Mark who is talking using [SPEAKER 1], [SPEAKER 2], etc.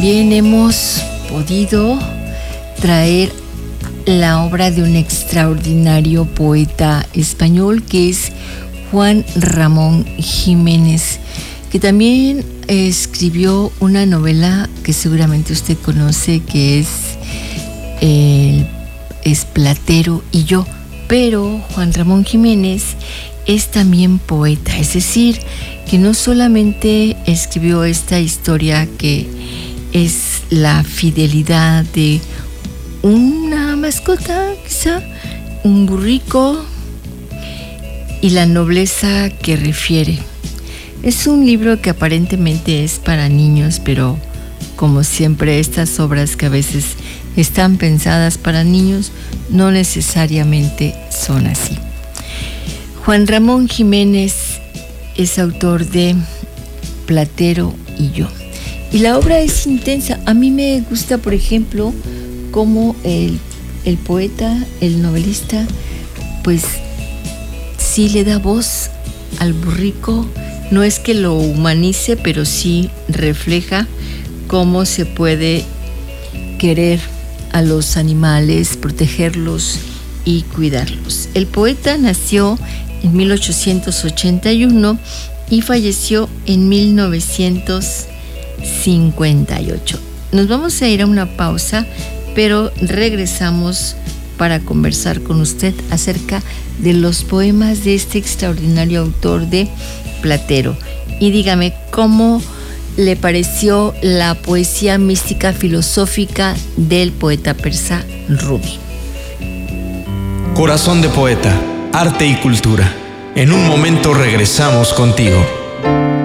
[SPEAKER 1] Bien, hemos podido traer la obra de un extraordinario poeta español que es Juan Ramón Jiménez, que también escribió una novela que seguramente usted conoce, que es Platero y yo. Pero Juan Ramón Jiménez es también poeta, es decir, que no solamente escribió esta historia que es la fidelidad de una mascota, quizá, un burrico, y la nobleza que refiere. Es un libro que aparentemente es para niños, pero como siempre estas obras que a veces están pensadas para niños no necesariamente son así. Juan Ramón Jiménez es autor de Platero y yo. Y la obra es intensa. A mí me gusta, por ejemplo, cómo el poeta, el novelista, pues sí le da voz al burrico. No es que lo humanice, pero sí refleja cómo se puede querer a los animales, protegerlos y cuidarlos. El poeta nació en 1881 y falleció en 1958. Nos vamos a ir a una pausa, pero regresamos para conversar con usted acerca de los poemas de este extraordinario autor de Platero. Y dígame, ¿cómo le pareció la poesía mística filosófica del poeta persa Rumi?
[SPEAKER 2] Corazón de poeta, arte y cultura. En un momento regresamos contigo.